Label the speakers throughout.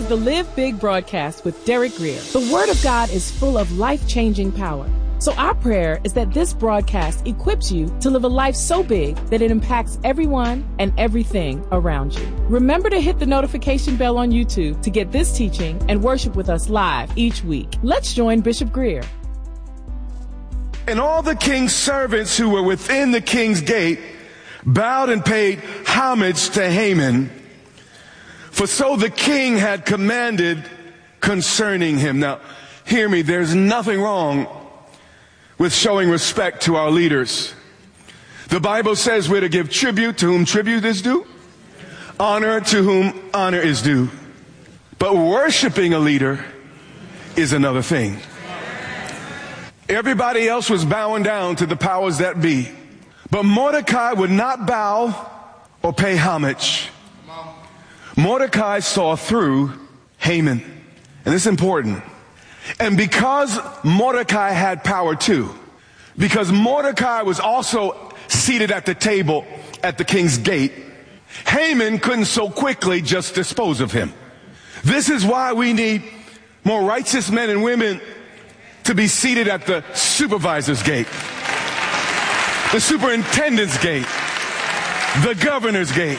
Speaker 1: is the Live Big broadcast with Derek Grier. The Word of God is full of life-changing power. So our prayer is that this broadcast equips you to live a life so big that it impacts everyone and everything around you. Remember to hit the notification bell on YouTube to get this teaching and worship with us live each week. Let's join Bishop Grier.
Speaker 2: And all the king's servants who were within the king's gate bowed and paid homage to Haman, for so the king had commanded concerning him. Now, hear me, there's nothing wrong with showing respect to our leaders. The Bible says we're to give tribute to whom tribute is due, honor to whom honor is due. But worshiping a leader is another thing. Everybody else was bowing down to the powers that be. But Mordecai would not bow or pay homage. Mordecai saw through Haman. And this is important. And because Mordecai had power too, because Mordecai was also seated at the table at the king's gate, Haman couldn't so quickly just dispose of him. This is why we need more righteous men and women to be seated at the supervisor's gate, the superintendent's gate, the governor's gate.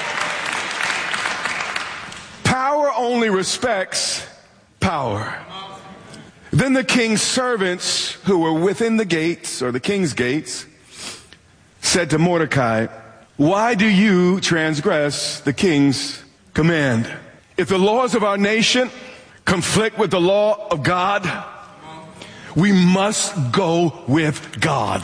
Speaker 2: Power only respects power. Then the king's servants who were within the gates, or the king's gates, said to Mordecai, "Why do you transgress the king's command? If the laws of our nation conflict with the law of God, we must go with God."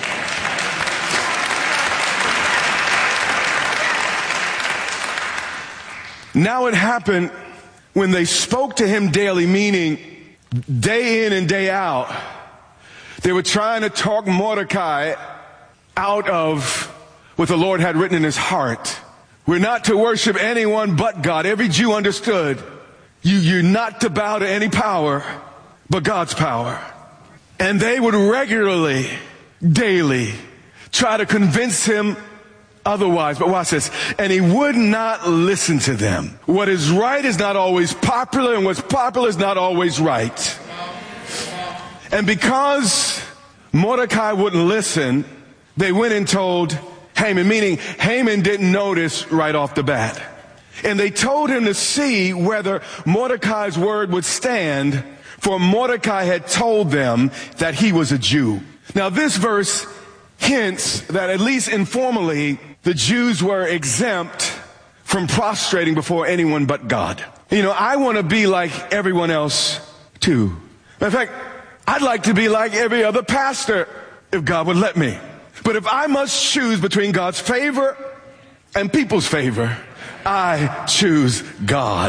Speaker 2: Now it happened when they spoke to him daily, meaning day in and day out, they were trying to talk Mordecai out of what the Lord had written in his heart. We're not to worship anyone but God. Every Jew understood you're not to bow to any power but God's power. And they would regularly, daily, try to convince him otherwise. But watch this. And he would not listen to them. What is right is not always popular, and what's popular is not always right. And because Mordecai wouldn't listen, they went and told Haman, meaning Haman didn't notice right off the bat. And they told him to see whether Mordecai's word would stand, for Mordecai had told them that he was a Jew. Now this verse hints that at least informally, the Jews were exempt from prostrating before anyone but God. You know, I want to be like everyone else too. In fact, I'd like to be like every other pastor if God would let me. But if I must choose between God's favor and people's favor, I choose God.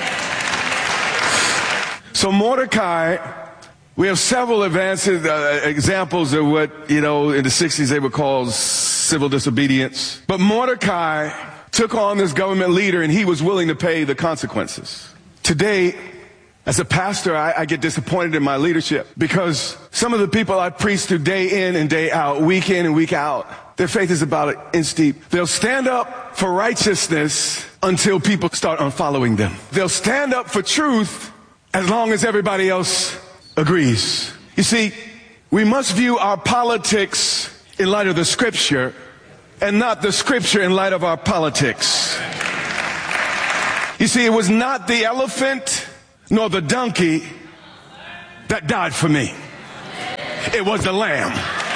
Speaker 2: So Mordecai, we have several examples of what, in the 60s they would call civil disobedience. But Mordecai took on this government leader, and he was willing to pay the consequences. Today, as a pastor, I get disappointed in my leadership because some of the people I preach to day in and day out, week in and week out, their faith is about an inch deep. They'll stand up for righteousness until people start unfollowing them. They'll stand up for truth as long as everybody else agrees. You see, we must view our politics in light of the scripture and not the scripture in light of our politics. You see, it was not the elephant nor the donkey that died for me. It was the lamb.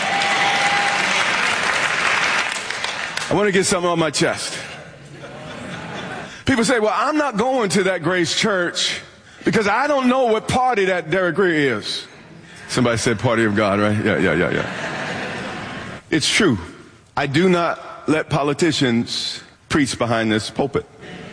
Speaker 2: I want to get something on my chest. People say, well, I'm not going to that Grace Church because I don't know what party that Derek Grier is. Somebody said party of God, right? Yeah. It's true. I do not let politicians preach behind this pulpit.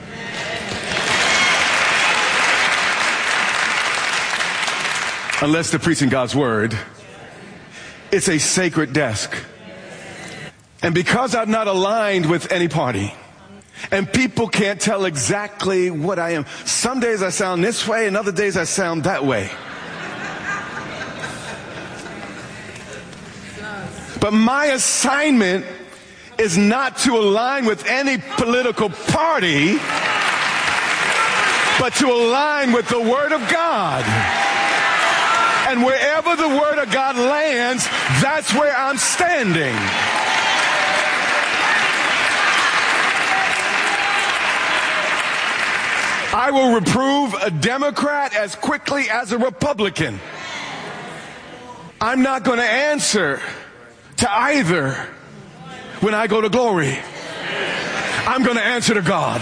Speaker 2: Unless they're preaching God's word. It's a sacred desk. And because I'm not aligned with any party, and people can't tell exactly what I am. Some days I sound this way, and other days I sound that way. But my assignment is not to align with any political party. but to align with the Word of God. And wherever the Word of God lands, that's where I'm standing. I will reprove a Democrat as quickly as a Republican. I'm not going to answer to either when I go to glory. I'm going to answer to God.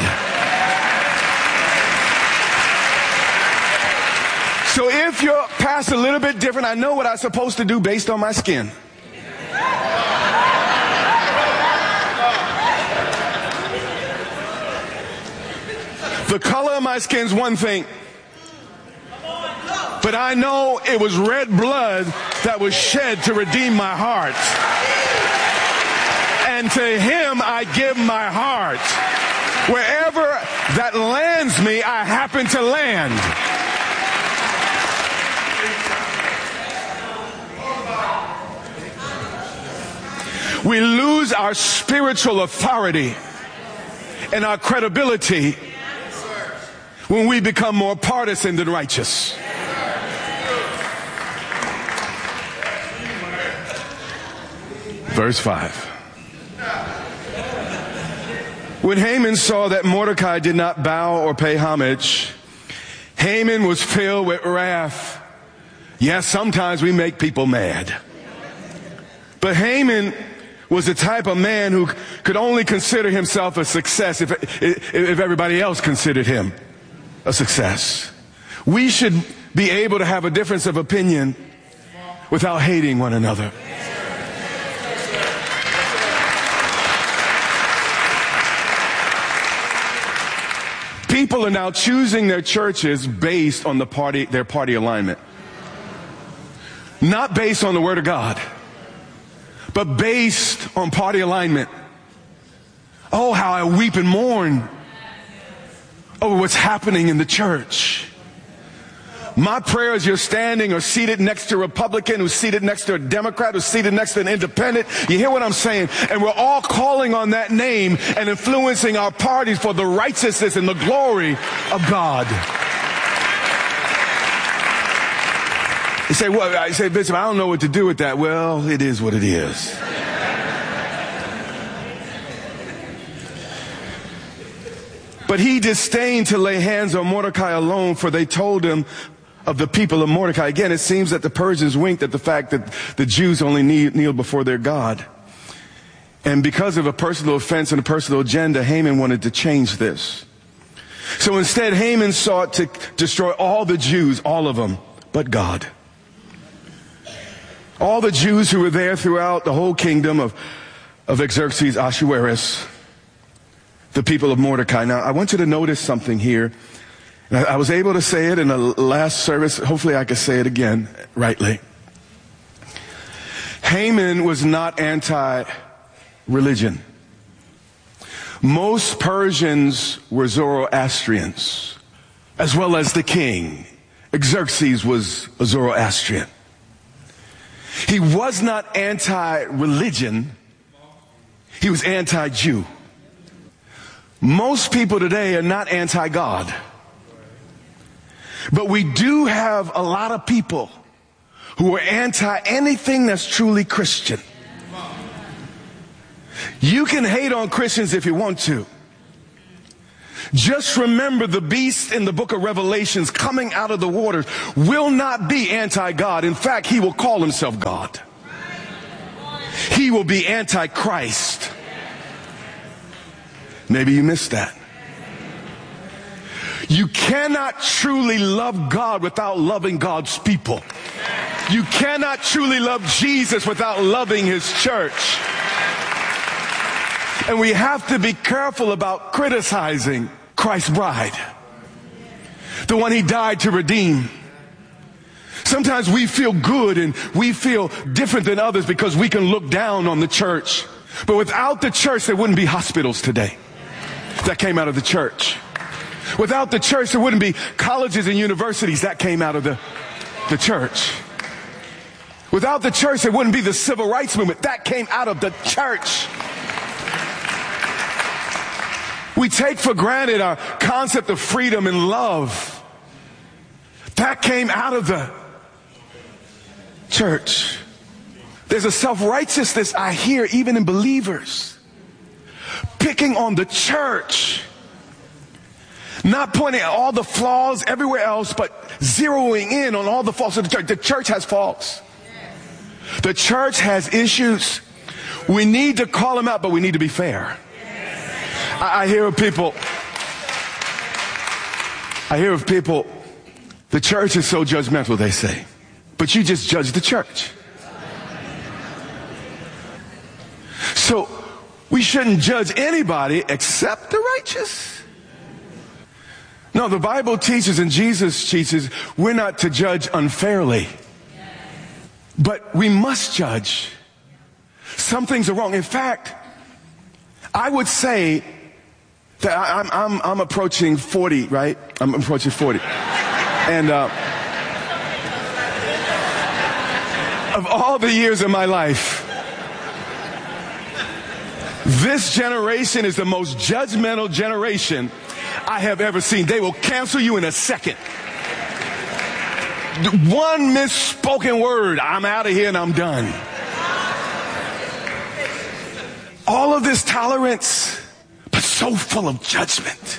Speaker 2: So if you're past a little bit different, I know what I'm supposed to do based on my skin. The color of my skin's one thing, but I know it was red blood that was shed to redeem my heart. And to Him I give my heart. Wherever that lands me, I happen to land. We lose our spiritual authority and our credibility when we become more partisan than righteous. Verse 5. When Haman saw that Mordecai did not bow or pay homage, Haman was filled with wrath. Yes, sometimes we make people mad. But Haman was the type of man who could only consider himself a success if everybody else considered him a success. We should be able to have a difference of opinion without hating one another. People are now choosing their churches based on their party alignment. Not based on the Word of God, but based on party alignment. Oh, how I weep and mourn over what's happening in the church. My prayer is you're standing or seated next to a Republican, who's seated next to a Democrat, who's seated next to an independent. You hear what I'm saying? And we're all calling on that name and influencing our parties for the righteousness and the glory of God. You say, well, I say, Bishop, I don't know what to do with that. Well, it is what it is. But he disdained to lay hands on Mordecai alone, for they told him of the people of Mordecai. Again, it seems that the Persians winked at the fact that the Jews only kneel before their God. And because of a personal offense and a personal agenda, Haman wanted to change this. So instead, Haman sought to destroy all the Jews, all of them, but God. All the Jews who were there throughout the whole kingdom of Xerxes Ahasuerus, the people of Mordecai. Now, I want you to notice something here. I was able to say it in the last service. Hopefully I can say it again rightly. Haman was not anti-religion. Most Persians were Zoroastrians, as well as the king. Xerxes was a Zoroastrian. He was not anti-religion. He was anti-Jew. Most people today are not anti-God. But we do have a lot of people who are anti anything that's truly Christian. You can hate on Christians if you want to. Just remember, the beast in the book of Revelations coming out of the waters will not be anti-God. In fact, he will call himself God. He will be anti-Christ. Maybe you missed that. You cannot truly love God without loving God's people. You cannot truly love Jesus without loving His church. And we have to be careful about criticizing Christ's bride, the one He died to redeem. Sometimes we feel good and we feel different than others because we can look down on the church. But without the church, there wouldn't be hospitals today that came out of the church. Without the church, there wouldn't be colleges and universities that came out of the church. Without the church, there wouldn't be the civil rights movement that came out of the church. We take for granted our concept of freedom and love. That came out of the church. There's a self-righteousness I hear even in believers, picking on the church, not pointing at all the flaws everywhere else, but zeroing in on all the faults of the church. The church has faults. The church has issues. We need to call them out, but we need to be fair. I hear of people, the church is so judgmental, they say, but you just judge the church. So we shouldn't judge anybody except the righteous. No, the Bible teaches and Jesus teaches we're not to judge unfairly. But we must judge. Some things are wrong. In fact, I would say that I'm approaching 40, right? I'm approaching 40. And of all the years of my life, this generation is the most judgmental generation I have ever seen. They will cancel you in a second. One misspoken word, I'm out of here and I'm done. All of this tolerance, but so full of judgment.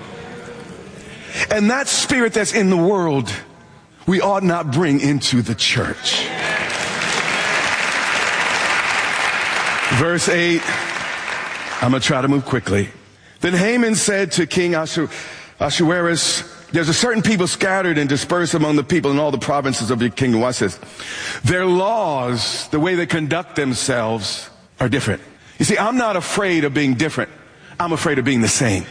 Speaker 2: And that spirit that's in the world, we ought not bring into the church. Verse 8. I'm going to try to move quickly. Then Haman said to King Ahasuerus, there's a certain people scattered and dispersed among the people in all the provinces of your kingdom. Watch this. Their laws, the way they conduct themselves, are different. You see, I'm not afraid of being different. I'm afraid of being the same.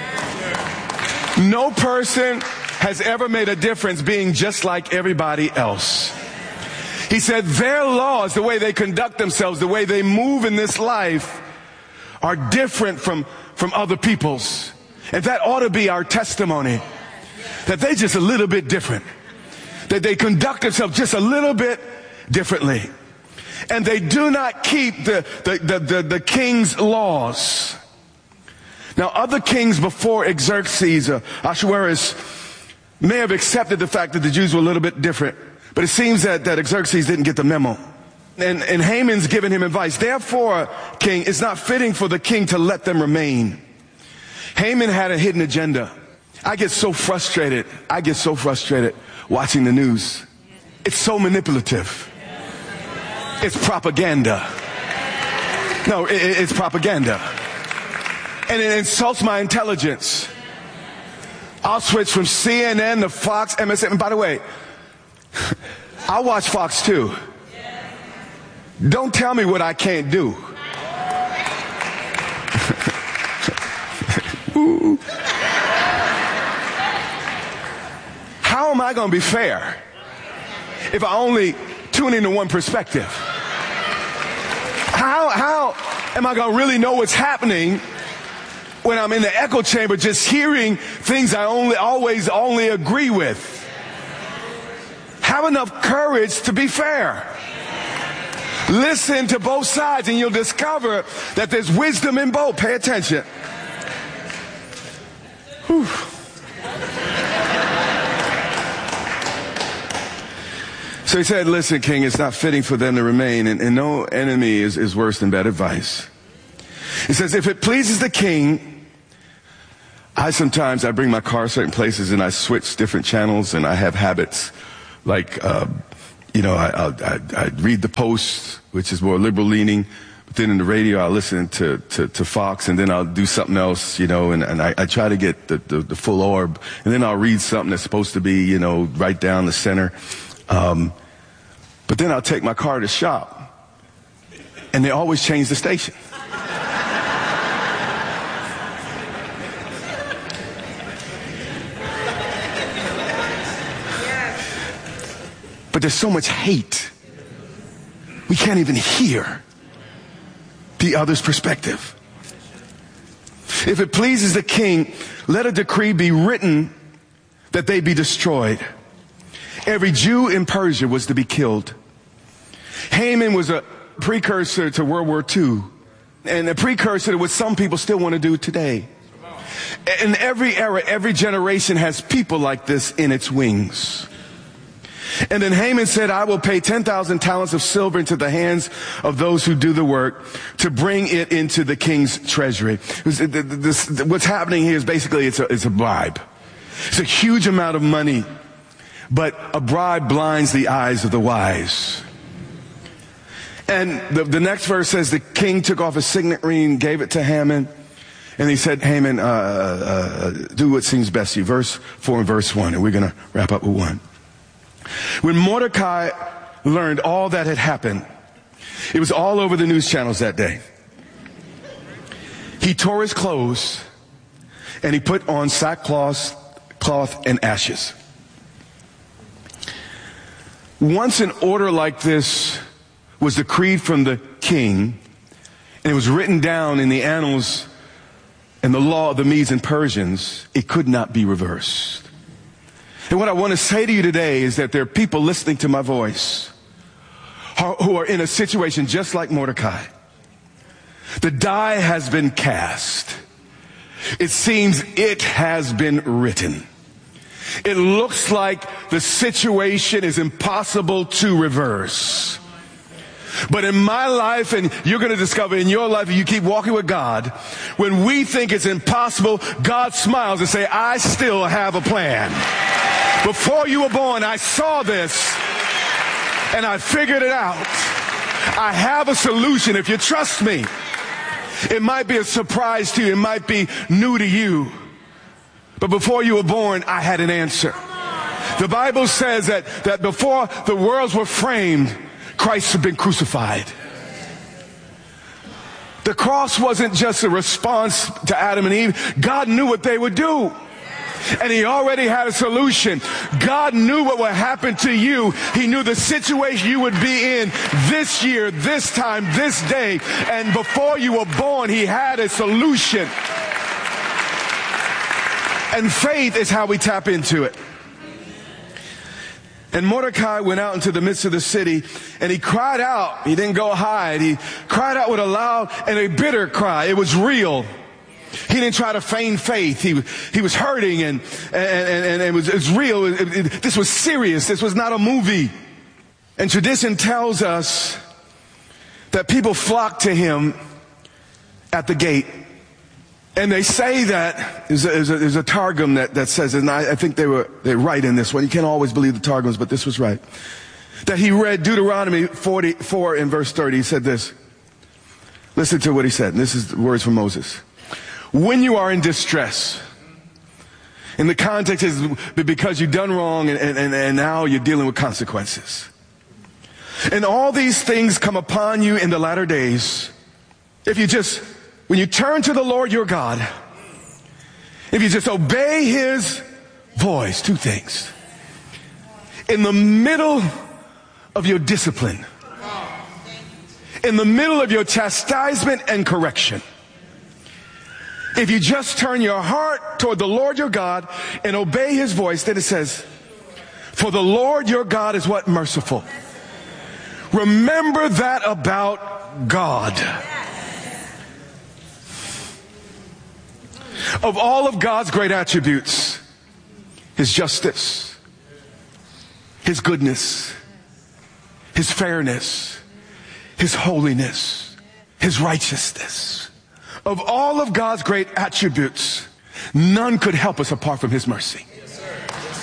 Speaker 2: No person has ever made a difference being just like everybody else. He said their laws, the way they conduct themselves, the way they move in this life, are different from other people's. And that ought to be our testimony. That they're just a little bit different. That they conduct themselves just a little bit differently. And they do not keep the king's laws. Now, other kings before Xerxes, Ahasuerus, may have accepted the fact that the Jews were a little bit different. But it seems that Xerxes didn't get the memo. And Haman's giving him advice. Therefore, king, it's not fitting for the king to let them remain. Haman had a hidden agenda. I get so frustrated watching the news. It's so manipulative. It's propaganda. No, it's propaganda. And it insults my intelligence. I'll switch from CNN to Fox, MSN. And by the way, I watch Fox too. Don't tell me what I can't do. How am I going to be fair if I only tune into one perspective? How am I going to really know what's happening when I'm in the echo chamber just hearing things I always only agree with? Have enough courage to be fair. Listen to both sides and you'll discover that there's wisdom in both. Pay attention. Whew. So he said, listen, king, it's not fitting for them to remain, and no enemy is worse than bad advice. He says, if it pleases the king, I bring my car certain places and I switch different channels, and I have habits like, I read the Post, which is more liberal leaning, but then in the radio I'll listen to Fox, and then I'll do something else, and I try to get the full orb, and then I'll read something that's supposed to be, right down the center. But then I'll take my car to shop, and they always change the station. But there's so much hate. We can't even hear the other's perspective. If it pleases the king, let a decree be written that they be destroyed. Every Jew in Persia was to be killed. Haman was a precursor to World War II, and a precursor to what some people still want to do today. In every era, every generation has people like this in its wings. And then Haman said, I will pay 10,000 talents of silver into the hands of those who do the work to bring it into the king's treasury. What's happening here is basically it's a bribe. It's a huge amount of money, but a bribe blinds the eyes of the wise. And the next verse says the king took off his signet ring, gave it to Haman, and he said, Haman, do what seems best to you. Verse 4 and verse 1, and we're going to wrap up with 1. When Mordecai learned all that had happened, it was all over the news channels that day. He tore his clothes and he put on sackcloth and ashes. Once an order like this was decreed from the king, and it was written down in the annals and the law of the Medes and Persians, it could not be reversed. And what I want to say to you today is that there are people listening to my voice who are in a situation just like Mordecai. The die has been cast. It seems it has been written. It looks like the situation is impossible to reverse. But in my life, and you're going to discover in your life, if you keep walking with God, when we think it's impossible, God smiles and says, I still have a plan. Before you were born, I saw this and I figured it out. I have a solution. If you trust me, it might be a surprise to you. It might be new to you. But before you were born, I had an answer. The Bible says that before the worlds were framed, Christ had been crucified. The cross wasn't just a response to Adam and Eve. God knew what they would do. And he already had a solution. God knew what would happen to you. He knew the situation you would be in this year, this time, this day. And before you were born, he had a solution. And faith is how we tap into it. And Mordecai went out into the midst of the city and he cried out. He didn't go hide. He cried out with a loud and a bitter cry. It was real. He didn't try to feign faith. He was hurting and it was real. This was serious. This was not a movie. And tradition tells us that people flocked to him at the gate. And they say that there's a Targum that says, and I think they're right in this one. You can't always believe the Targums, but this was right. That he read Deuteronomy 44 in verse 30. He said this. Listen to what he said. And this is the words from Moses. When you are in distress, in the context is because you've done wrong and now you're dealing with consequences. And all these things come upon you in the latter days. When you turn to the Lord your God, if you just obey his voice, 2 things. In the middle of your discipline, in the middle of your chastisement and correction, if you just turn your heart toward the Lord your God and obey his voice, then it says, for the Lord your God is what? Merciful. Remember that about God. Of all of God's great attributes, his justice, his goodness, his fairness, his holiness, his righteousness. Of all of God's great attributes, none could help us apart from his mercy. Yes, sir. Yes,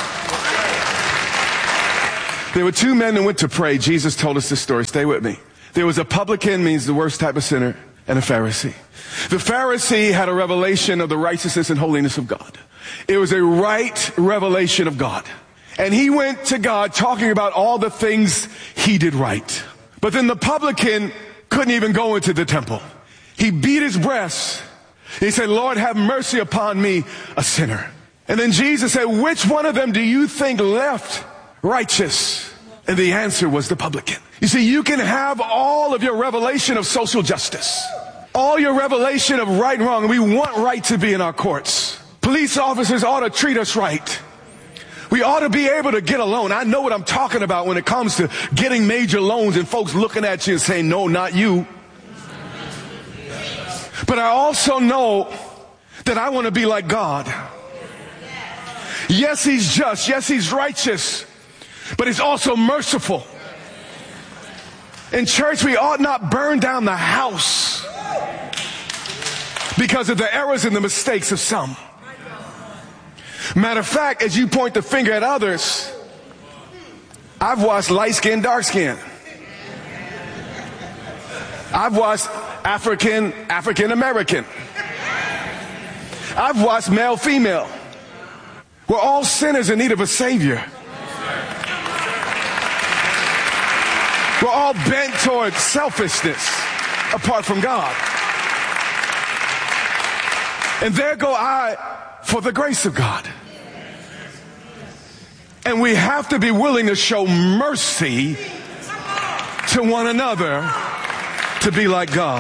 Speaker 2: sir. There were 2 men that went to pray. Jesus told us this story. Stay with me. There was a publican, means the worst type of sinner, and a Pharisee. The Pharisee had a revelation of the righteousness and holiness of God. It was a right revelation of God. And he went to God talking about all the things he did right. But then the publican couldn't even go into the temple. He beat his breast. He said, Lord, have mercy upon me, a sinner. And then Jesus said, which one of them do you think left righteous? And the answer was the publican. You see, you can have all of your revelation of social justice, all your revelation of right and wrong. And we want right to be in our courts. Police officers ought to treat us right. We ought to be able to get a loan. I know what I'm talking about when it comes to getting major loans and folks looking at you and saying, no, not you. But I also know that I want to be like God. Yes, he's just. Yes, he's righteous. But he's also merciful. In church, we ought not burn down the house because of the errors and the mistakes of some. Matter of fact, as you point the finger at others, I've watched light skin, dark skin. I've watched African American. I've watched male, female. We're all sinners in need of a Savior. We're all bent toward selfishness apart from God. And there go I for the grace of God. And we have to be willing to show mercy to one another to be like God.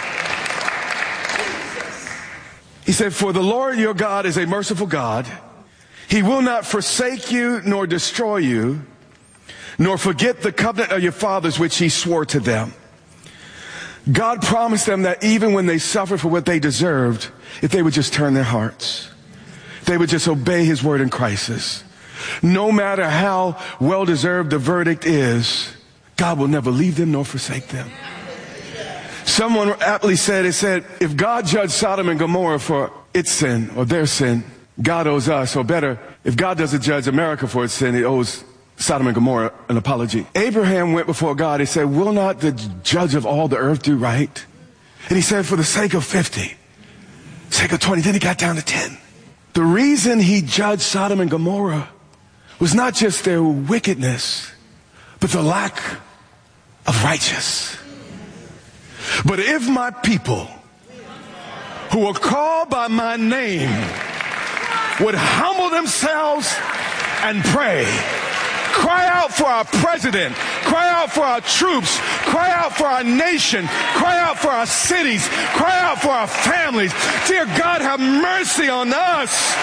Speaker 2: He said, for the Lord your God is a merciful God. He will not forsake you nor destroy you, nor forget the covenant of your fathers which he swore to them. God promised them that even when they suffered for what they deserved, if they would just turn their hearts, they would just obey his word in crisis. No matter how well-deserved the verdict is, God will never leave them nor forsake them. Someone aptly said, if God judged Sodom and Gomorrah for its sin or their sin, God owes us, or better, if God doesn't judge America for its sin, he owes Sodom and Gomorrah an apology. Abraham went before God. He said, will not the judge of all the earth do right? And he said, for the sake of 50, sake of 20, then he got down to 10. The reason he judged Sodom and Gomorrah was not just their wickedness, but the lack of righteousness. But if my people who are called by my name would humble themselves and pray, cry out for our president, cry out for our troops, cry out for our nation, cry out for our cities, cry out for our families. Dear God, have mercy on us.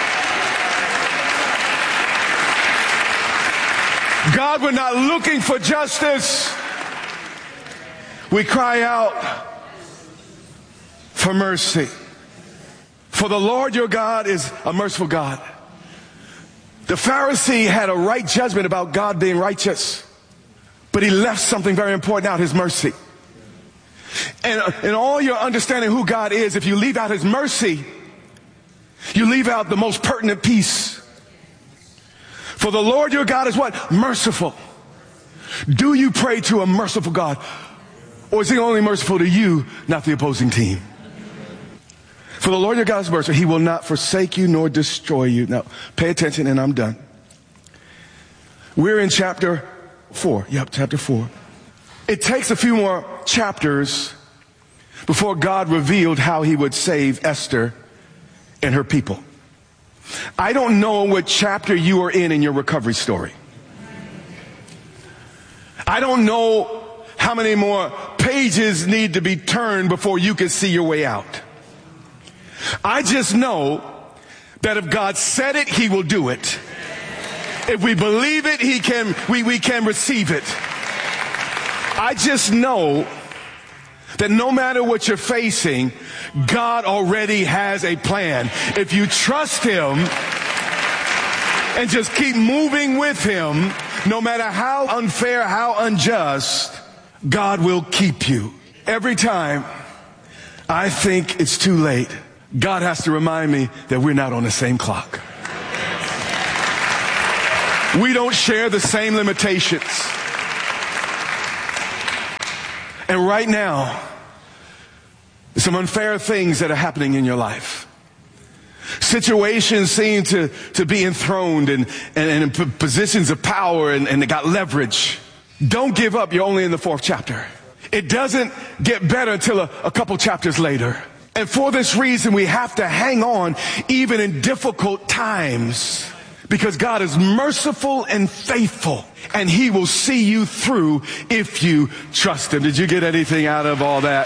Speaker 2: God, we're not looking for justice. We cry out for mercy. For the Lord your God is a merciful God. The Pharisee had a right judgment about God being righteous, but he left something very important out, his mercy. And in all your understanding who God is, if you leave out his mercy, you leave out the most pertinent piece. For the Lord your God is what? Merciful. Do you pray to a merciful God? Or is he only merciful to you, not the opposing team? For the Lord your God is merciful. He will not forsake you nor destroy you. Now, pay attention and I'm done. We're in chapter 4. Yep, chapter 4. It takes a few more chapters before God revealed how he would save Esther and her people. I don't know what chapter you are in your recovery story. I don't know how many more pages need to be turned before you can see your way out. I just know that if God said it, he will do it. If we believe it, we can receive it. I just know that no matter what you're facing, God already has a plan. If you trust him and just keep moving with him, no matter how unfair, how unjust, God will keep you. Every time I think it's too late, God has to remind me that we're not on the same clock. We don't share the same limitations. And right now, there's some unfair things that are happening in your life. Situations seem to be enthroned and in positions of power and they got leverage. Don't give up. You're only in the 4th chapter. It doesn't get better until a couple chapters later. And for this reason, we have to hang on even in difficult times, because God is merciful and faithful, and he will see you through if you trust him. Did you get anything out of all that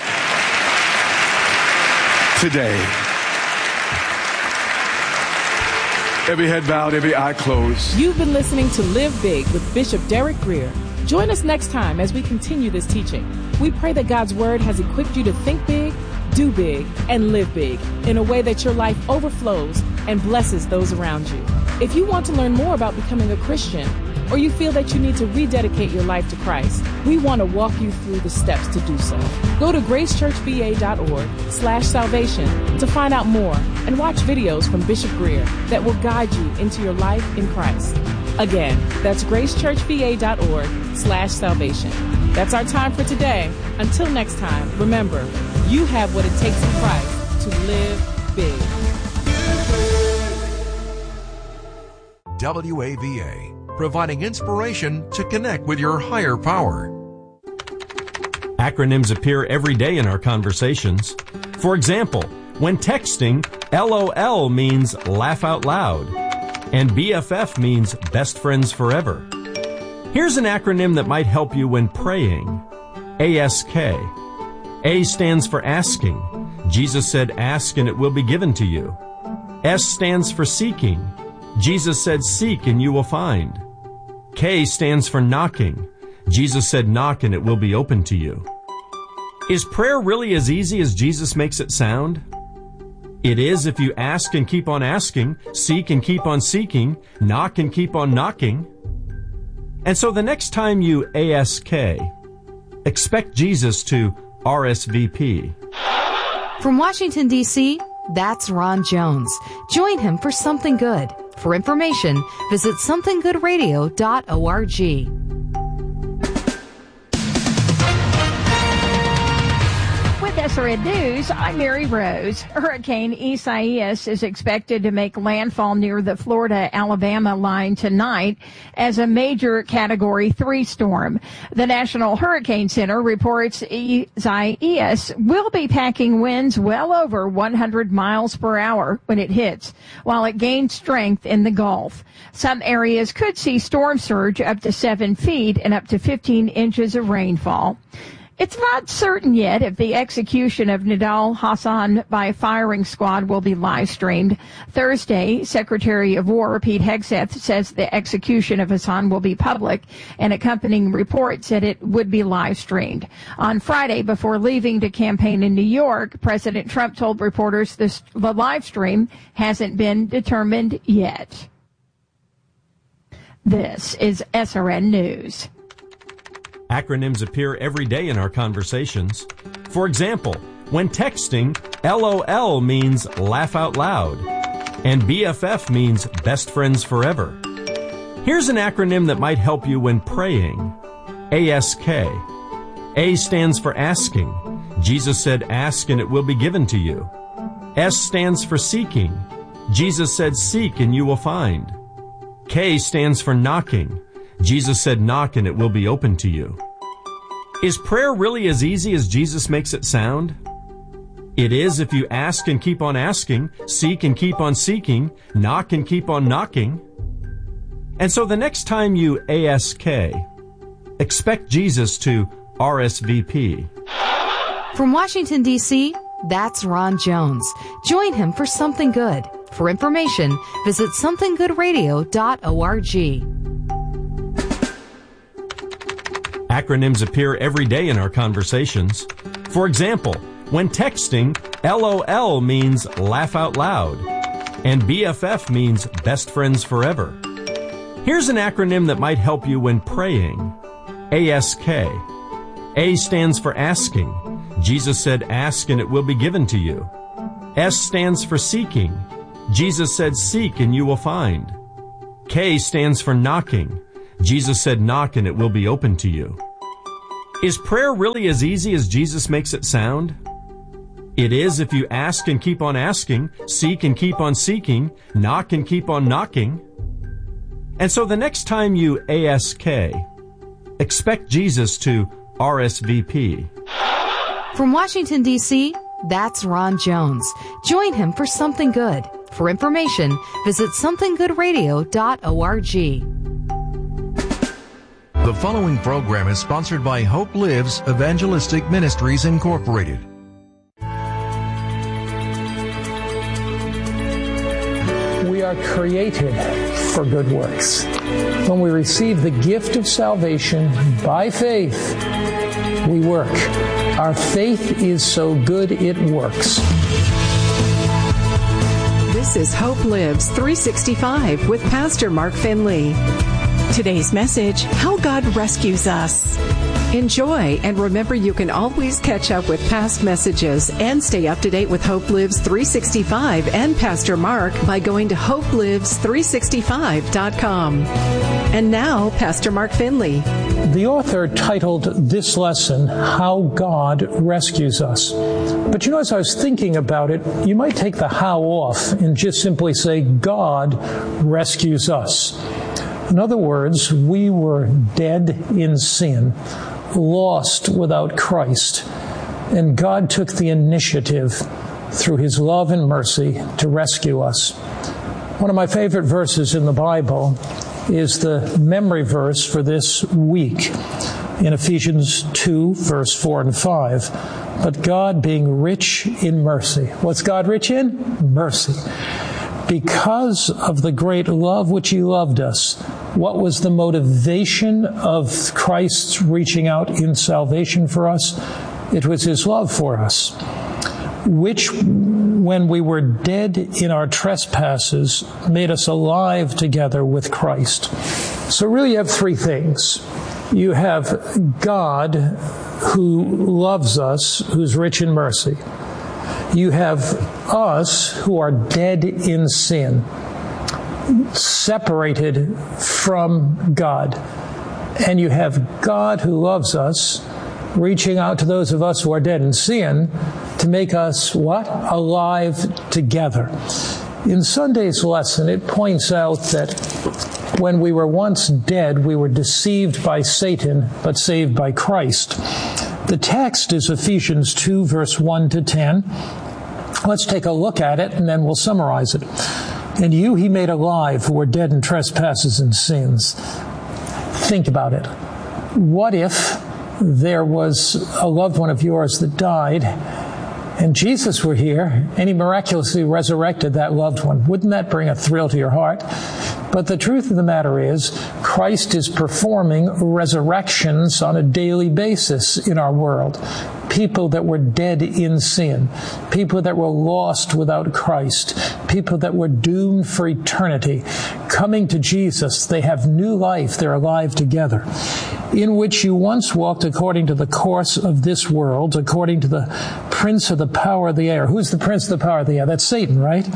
Speaker 2: today? Every head bowed, every eye closed.
Speaker 1: You've been listening to Live Big with Bishop Derek Grier. Join us next time as we continue this teaching. We pray that God's word has equipped you to think big, do big, and live big in a way that your life overflows and blesses those around you. If you want to learn more about becoming a Christian, or you feel that you need to rededicate your life to Christ, we want to walk you through the steps to do so. Go to gracechurchva.org/salvation to find out more and watch videos from Bishop Greer that will guide you into your life in Christ. Again, that's gracechurchva.org/salvation. That's our time for today. Until next time, remember, you have what it takes in Christ to live big.
Speaker 3: WAVA, providing inspiration to connect with your higher power.
Speaker 4: Acronyms appear every day in our conversations. For example, when texting, LOL means laugh out loud, and BFF means best friends forever. Here's an acronym that might help you when praying. ASK. A stands for asking. Jesus said, ask and it will be given to you. S stands for seeking. Jesus said, seek and you will find. K stands for knocking. Jesus said, knock and it will be open to you. Is prayer really as easy as Jesus makes it sound? It is if you ask and keep on asking, seek and keep on seeking, knock and keep on knocking. And so the next time you ASK, expect Jesus to RSVP.
Speaker 5: From Washington, D.C., that's Ron Jones. Join him for Something Good. For information, visit somethinggoodradio.org.
Speaker 6: With SRN News, I'm Mary Rose. Hurricane Isaias is expected to make landfall near the Florida-Alabama line tonight as a major Category 3 storm. The National Hurricane Center reports Isaias will be packing winds well over 100 miles per hour when it hits, while it gains strength in the Gulf. Some areas could see storm surge up to 7 feet and up to 15 inches of rainfall. It's not certain yet if the execution of Nidal Hassan by firing squad will be live-streamed. Thursday, Secretary of War Pete Hegseth says the execution of Hassan will be public. An accompanying report said it would be live-streamed. On Friday, before leaving to campaign in New York, President Trump told reporters the live stream hasn't been determined yet. This is SRN News.
Speaker 4: Acronyms appear every day in our conversations. For example, when texting, LOL means laugh out loud, and BFF means best friends forever. Here's an acronym that might help you when praying. ASK. A stands for asking. Jesus said, ask and it will be given to you. S stands for seeking. Jesus said, seek and you will find. K stands for knocking. Jesus said, knock and it will be open to you. Is prayer really as easy as Jesus makes it sound? It is if you ask and keep on asking, seek and keep on seeking, knock and keep on knocking. And so the next time you ASK, expect Jesus to RSVP.
Speaker 5: From Washington, D.C., that's Ron Jones. Join him for Something Good. For information, visit somethinggoodradio.org.
Speaker 4: Acronyms appear every day in our conversations. For example, when texting, LOL means laugh out loud, and BFF means best friends forever. Here's an acronym that might help you when praying. ASK. A stands for asking. Jesus said, ask and it will be given to you. S stands for seeking. Jesus said, seek and you will find. K stands for knocking. Jesus said, knock and it will be open to you. Is prayer really as easy as Jesus makes it sound? It is if you ask and keep on asking, seek and keep on seeking, knock and keep on knocking. And so the next time you ASK, expect Jesus to RSVP.
Speaker 5: From Washington, D.C., that's Ron Jones. Join him for Something Good. For information, visit somethinggoodradio.org.
Speaker 3: The following program is sponsored by Hope Lives Evangelistic Ministries, Incorporated.
Speaker 7: We are are created for good works. When we receive the gift of salvation by faith, we work. Our faith is so good it works.
Speaker 8: This is Hope Lives 365 with Pastor Mark Finley. Today's message, How God Rescues Us. Enjoy, and remember you can always catch up with past messages and stay up to date with Hope Lives 365 and Pastor Mark by going to hopelives365.com. And now, Pastor Mark Finley.
Speaker 7: The author titled this lesson, How God Rescues Us. But as I was thinking about it, you might take the how off and just simply say, God rescues us. In other words, we were dead in sin, lost without Christ, and God took the initiative through His love and mercy to rescue us. One of my favorite verses in the Bible is the memory verse for this week in Ephesians 2, verse 4 and 5. But God being rich in mercy. What's God rich in? Mercy. Because of the great love which He loved us. What was the motivation of Christ's reaching out in salvation for us? It was His love for us, which, when we were dead in our trespasses, made us alive together with Christ. So really you have three things. You have God who loves us, who's rich in mercy. You have us who are dead in sin, separated from God. And you have God who loves us, reaching out to those of us who are dead in sin to make us what? Alive together. In Sunday's lesson, it points out that when we were once dead, we were deceived by Satan, but saved by Christ. The text is Ephesians 2, verse 1 to 10. Let's take a look at it, and then we'll summarize it. And you He made alive who were dead in trespasses and sins. Think about it. What if there was a loved one of yours that died, and Jesus were here, and He miraculously resurrected that loved one? Wouldn't that bring a thrill to your heart? But the truth of the matter is, Christ is performing resurrections on a daily basis in our world. People that were dead in sin, people that were lost without Christ, people that were doomed for eternity, coming to Jesus, they have new life, they're alive together, in which you once walked according to the course of this world, according to the prince of the power of the air. Who's the prince of the power of the air? That's Satan, right?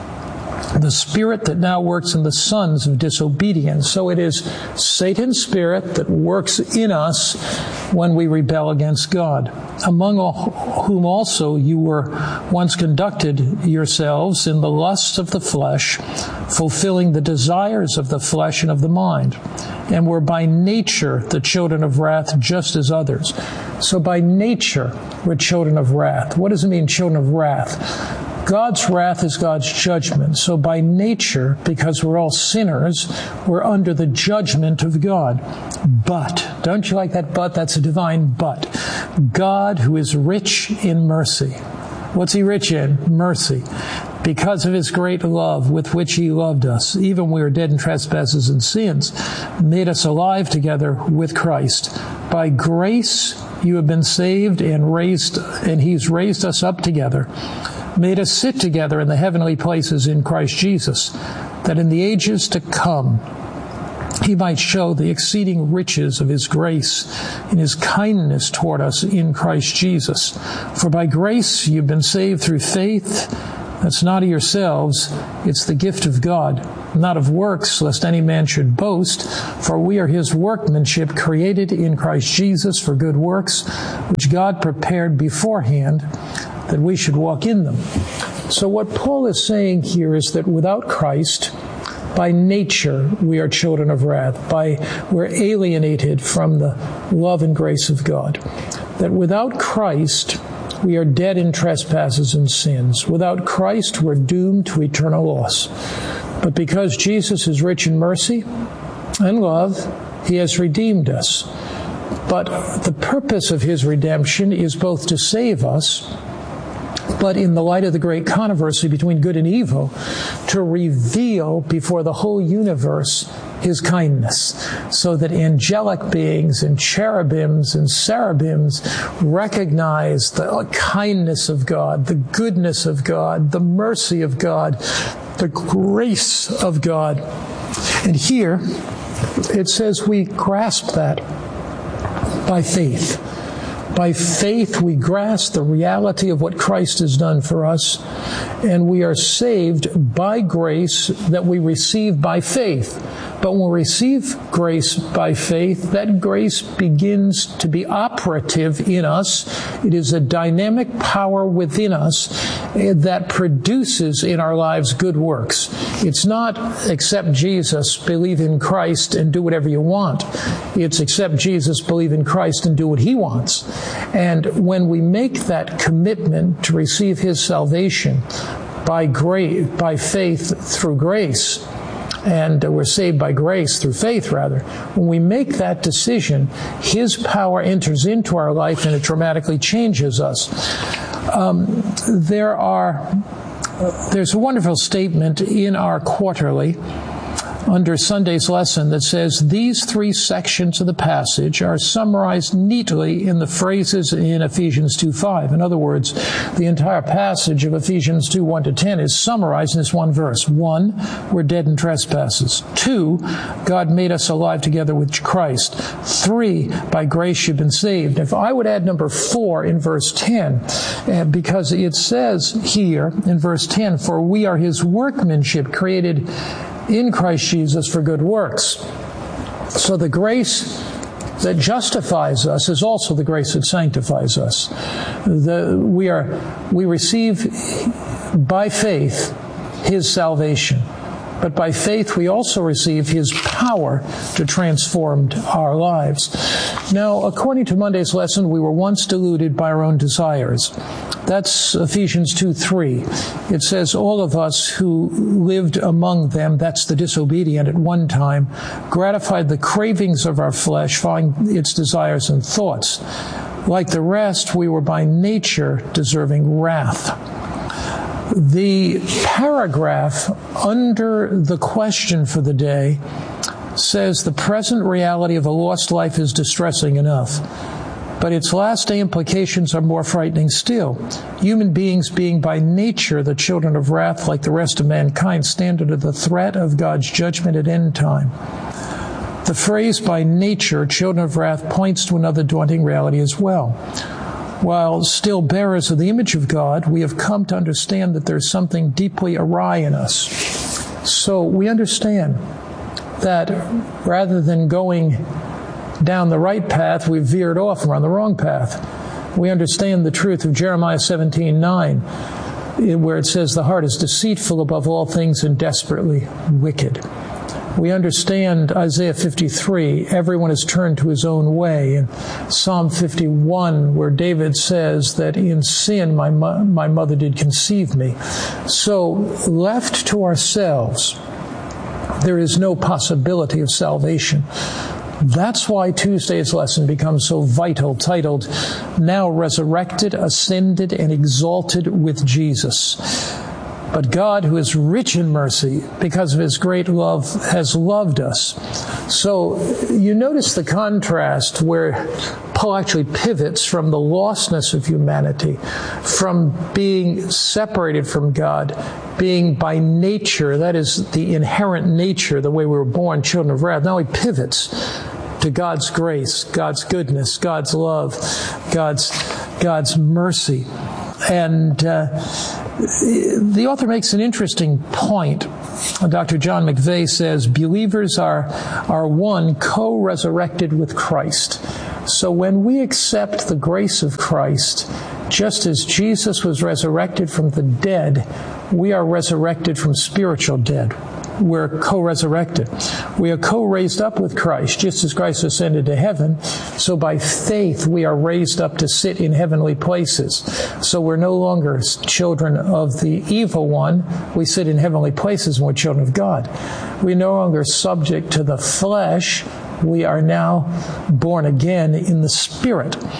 Speaker 7: The spirit that now works in the sons of disobedience. So it is Satan's spirit that works in us when we rebel against God, among whom also you were once conducted yourselves in the lusts of the flesh, fulfilling the desires of the flesh and of the mind, and were by nature the children of wrath just as others. So by nature we're children of wrath. What does it mean, children of wrath? God's wrath is God's judgment. So by nature, because we're all sinners, we're under the judgment of God. But, don't you like that but? That's a divine but. God, who is rich in mercy. What's He rich in? Mercy. Because of His great love with which He loved us, even when we were dead in trespasses and sins, made us alive together with Christ. By grace you have been saved and He's raised us up together, made us sit together in the heavenly places in Christ Jesus, that in the ages to come He might show the exceeding riches of His grace in His kindness toward us in Christ Jesus. For by grace you've been saved through faith. That's not of yourselves, it's the gift of God, not of works, lest any man should boast. For we are His workmanship, created in Christ Jesus for good works, which God prepared beforehand that we should walk in them. So what Paul is saying here is that without Christ, by nature, we are children of wrath. We're alienated from the love and grace of God. That without Christ, we are dead in trespasses and sins. Without Christ, we're doomed to eternal loss. But because Jesus is rich in mercy and love, He has redeemed us. But the purpose of His redemption is both to save us but in the light of the great controversy between good and evil, to reveal before the whole universe his kindness, so that angelic beings and cherubims and cherubims recognize the kindness of God, the goodness of God, the mercy of God, the grace of God. And here it says we grasp that by faith. By faith, we grasp the reality of what Christ has done for us, and we are saved by grace that we receive by faith. But when we receive grace by faith, that grace begins to be operative in us. It is a dynamic power within us that produces in our lives good works. It's not accept Jesus, believe in Christ, and do whatever you want. It's accept Jesus, believe in Christ, and do what He wants. And when we make that commitment to receive His salvation by faith through grace, and we're saved by grace through faith, rather. When we make that decision, His power enters into our life and it dramatically changes us. There's a wonderful statement in our quarterly under Sunday's lesson that says these three sections of the passage are summarized neatly in the phrases in Ephesians 2:5. In other words, the entire passage of Ephesians 2:1-10 is summarized in this one verse. 1, we're dead in trespasses. 2, God made us alive together with Christ. 3, by grace you've been saved. If I would add number 4 in verse 10, because it says here in verse 10, for we are His workmanship created in Christ Jesus for good works. So the grace that justifies us is also the grace that sanctifies us. We receive by faith His salvation. But by faith we also receive His power to transform our lives. Now, according to Monday's lesson, we were once deluded by our own desires. That's Ephesians 2:3. It says, all of us who lived among them, that's the disobedient at one time, gratified the cravings of our flesh, following its desires and thoughts. Like the rest, we were by nature deserving wrath. The paragraph under the question for the day says the present reality of a lost life is distressing enough, but its last day implications are more frightening still. Human beings, being by nature the children of wrath like the rest of mankind, stand under the threat of God's judgment at end time. The phrase by nature, children of wrath, points to another daunting reality as well. While still bearers of the image of God, we have come to understand that there's something deeply awry in us. So we understand that rather than going down the right path, we've veered off and we're on the wrong path. We understand the truth of Jeremiah 17:9, where it says the heart is deceitful above all things and desperately wicked. We understand Isaiah 53, everyone has turned to his own way, and Psalm 51, where David says that in sin my mother did conceive me. So left to ourselves, there is no possibility of salvation. That's why Tuesday's lesson becomes so vital, titled, Now Resurrected, Ascended, and Exalted with Jesus. But God, who is rich in mercy, because of His great love, has loved us. So you notice the contrast where Paul actually pivots from the lostness of humanity, from being separated from God, being by nature, that is the inherent nature, the way we were born, children of wrath. Now he pivots to God's grace, God's goodness, God's love, God's mercy. And the author makes an interesting point. Dr. John McVeigh says, believers are one, co-resurrected with Christ. So when we accept the grace of Christ, just as Jesus was resurrected from the dead, we are resurrected from spiritual dead. We're co-resurrected. We are co-raised up with Christ, just as Christ ascended to heaven. So by faith, we are raised up to sit in heavenly places. So we're no longer children of the evil one. We sit in heavenly places and we're children of God. We're no longer subject to the flesh. We are now born again in the Spirit.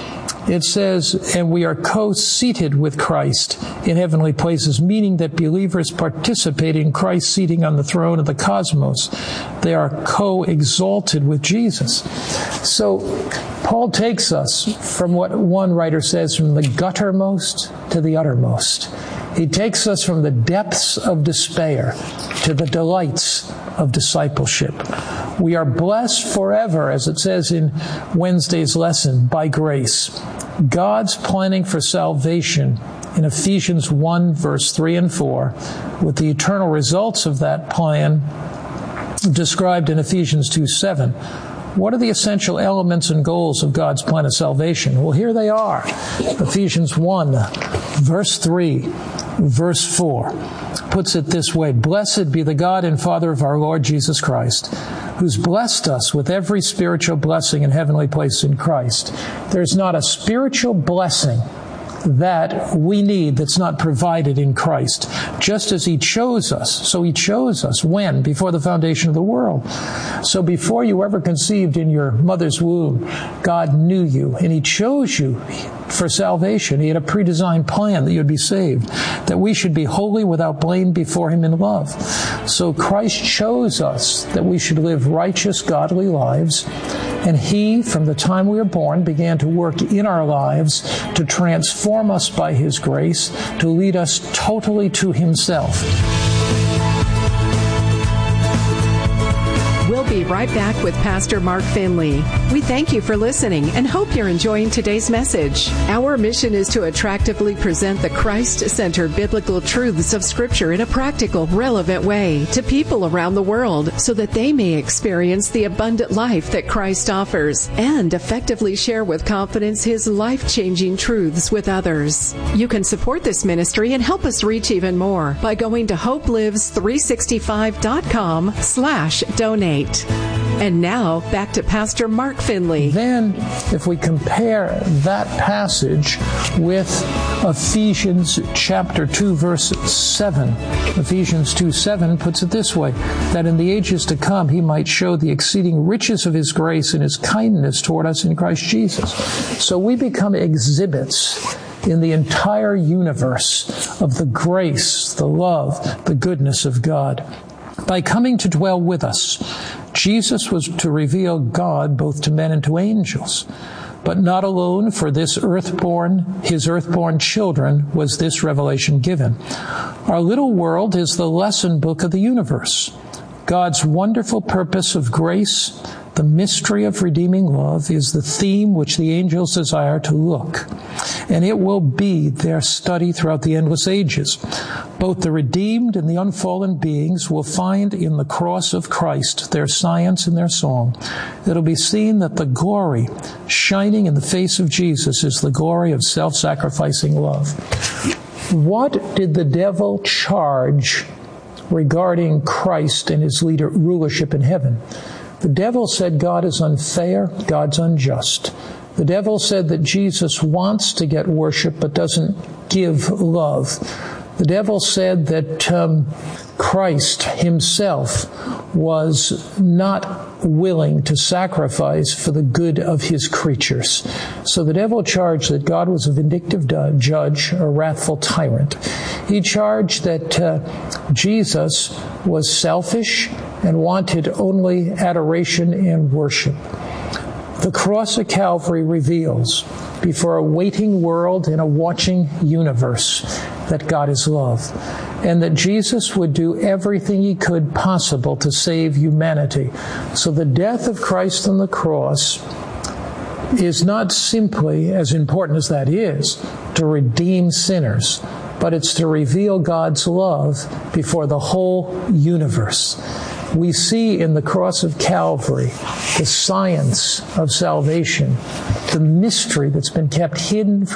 Speaker 7: it says, and we are co-seated with Christ in heavenly places, meaning that believers participate in Christ's seating on the throne of the cosmos. They are co-exalted with Jesus. So Paul takes us from what one writer says, from the guttermost to the uttermost. He takes us from the depths of despair to the delights of discipleship. We are blessed forever, as it says in Wednesday's lesson, by grace. God's planning for salvation in Ephesians 1, verse 3 and 4, with the eternal results of that plan described in Ephesians 2, 7. What are the essential elements and goals of God's plan of salvation? Well, here they are. Ephesians 1, verse 3, verse 4 puts it this way: Blessed be the God and Father of our Lord Jesus Christ, who's blessed us with every spiritual blessing in heavenly places in Christ. There's not a spiritual blessing that we need that's not provided in Christ. Just as He chose us. So He chose us when? Before the foundation of the world. So before you were ever conceived in your mother's womb, God knew you, and He chose you for salvation. He had a pre-designed plan that you would be saved, that we should be holy without blame before Him in love. So Christ chose us that we should live righteous, godly lives, and He, from the time we were born, began to work in our lives to transform us by His grace, to lead us totally to Himself.
Speaker 8: We'll be right back with Pastor Mark Finley. We thank you for listening and hope you're enjoying today's message. Our mission is to attractively present the Christ-centered biblical truths of Scripture in a practical, relevant way to people around the world so that they may experience the abundant life that Christ offers and effectively share with confidence His life-changing truths with others. You can support this ministry and help us reach even more by going to hopelives365.com/donate. And now, back to Pastor Mark Finley.
Speaker 7: Then, if we compare that passage with Ephesians chapter 2, verse 7, Ephesians 2:7 puts it this way: that in the ages to come He might show the exceeding riches of His grace and His kindness toward us in Christ Jesus. So we become exhibits in the entire universe of the grace, the love, the goodness of God. By coming to dwell with us, Jesus was to reveal God both to men and to angels. But not alone for His earthborn children was this revelation given. Our little world is the lesson book of the universe. God's wonderful purpose of grace, the mystery of redeeming love, is the theme which the angels desire to look. And it will be their study throughout the endless ages. Both the redeemed and the unfallen beings will find in the cross of Christ their science and their song. It'll be seen that the glory shining in the face of Jesus is the glory of self-sacrificing love. What did the devil charge regarding Christ and His rulership in heaven? The devil said God is unfair, God's unjust. The devil said that Jesus wants to get worship but doesn't give love. The devil said that Christ Himself was not willing to sacrifice for the good of His creatures. So the devil charged that God was a vindictive judge, a wrathful tyrant. He charged that Jesus was selfish and wanted only adoration and worship. The cross of Calvary reveals before a waiting world and a watching universe that God is love, and that Jesus would do everything He could possible to save humanity. So the death of Christ on the cross is not simply, as important as that is, to redeem sinners, but it's to reveal God's love before the whole universe. We see in the cross of Calvary the science of salvation, the mystery that's been kept hidden from